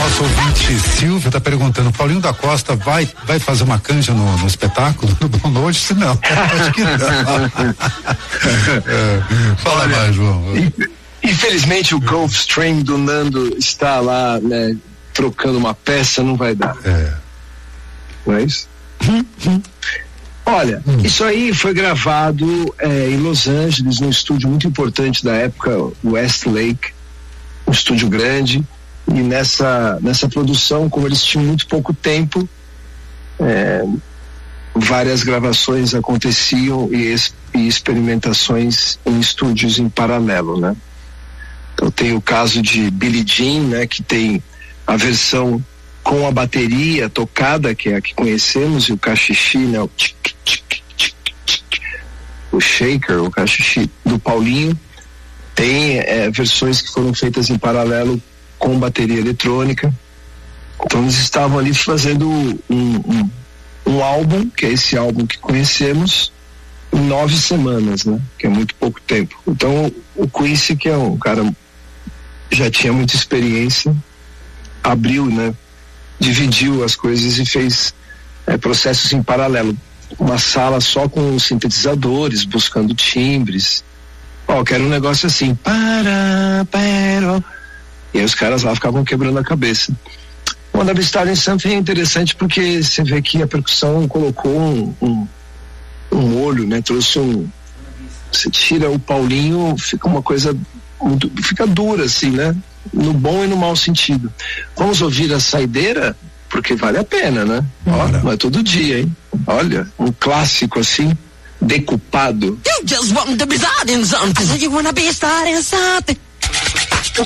Nosso ouvinte Silvio tá perguntando, Paulinho da Costa vai fazer uma canja no espetáculo do Boa Noite? Se não, acho que não. Fala mais, João. Infelizmente o Gulfstream do Nando está lá, né, trocando uma peça, não vai dar. Não é isso? Olha, isso aí foi gravado em Los Angeles, num estúdio muito importante da época, Westlake, um estúdio grande, e nessa produção, como eles tinham muito pouco tempo, várias gravações aconteciam e experimentações em estúdios em paralelo, né? Então tem o caso de Billie Jean, né, que tem a versão com a bateria tocada, que é a que conhecemos, e o cachixi, né, o shaker, o cachixi do Paulinho. Tem versões que foram feitas em paralelo com bateria eletrônica. Então eles estavam ali fazendo um álbum, que é esse álbum que conhecemos, em 9 semanas, né? Que é muito pouco tempo. Então o Quincy, que é um cara já tinha muita experiência, abriu, né? Dividiu as coisas e fez processos em paralelo. Uma sala só com sintetizadores, buscando timbres. Quero um negócio assim. E aí os caras lá ficavam quebrando a cabeça. O Wanna Be Starting Something é interessante porque você vê que a percussão colocou um olho, né? Trouxe você tira o Paulinho, fica uma coisa fica dura assim, né? No bom e no mau sentido. Vamos ouvir a saideira? Porque vale a pena, né? Não é todo dia, hein? Olha, um clássico assim, decupado. You just want to be starting something. You wanna be starting something.